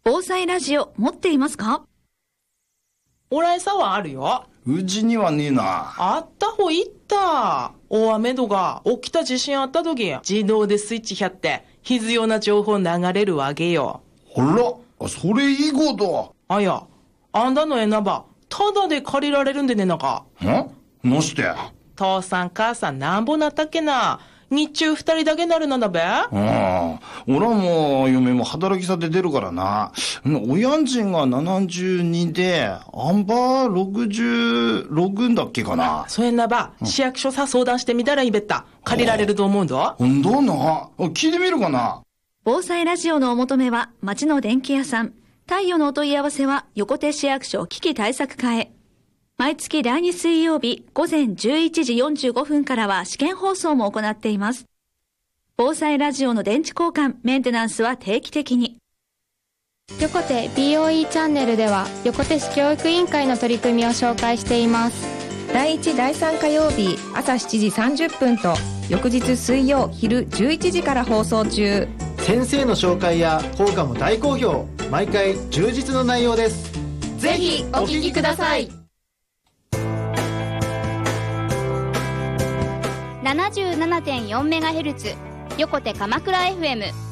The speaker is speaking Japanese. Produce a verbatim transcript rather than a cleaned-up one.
防災ラジオ持っていますか？ 俺さはあるよ。 うちにはねえな。 あったほいった。大雨とか起きた地震あった時、自動でスイッチひゃって必要な情報流れるわけよ。 あら、それいいこと。 あや、あんだのえなばただで借りられるんでねなか。 ん？なして？ 父さん母さんなんぼなったっけな。日中二人だけなるなんだべ。 ああ、俺はもう嫁も働きさで出るからな。親んちんがななじゅうにで、あんばろくじゅうろくんだっけかな。 そえなば、うん、市役所さ相談してみたらいいべった。借りられると思うんだ。 ほんとな。聞いてみるかな。 防災ラジオのお求めは、町の電気屋さん。太陽のお問い合わせは、横手市役所危機対策課へ。毎月だいに水曜日午前じゅういちじよんじゅうごふんからは試験放送も行っています。防災ラジオの電池交換、メンテナンスは定期的に。 横手 ビーオーイー チャンネルでは横手市教育委員会の取り組みを紹介しています。 だいいちだいさん火曜日朝しちじさんじゅっぷんと翌日水曜昼じゅういちじから放送中。 先生の紹介や効果も大好評。毎回充実の内容です。 ぜひお聞きください。ななじゅうななてんよんメガヘルツ 横手鎌倉 エフエム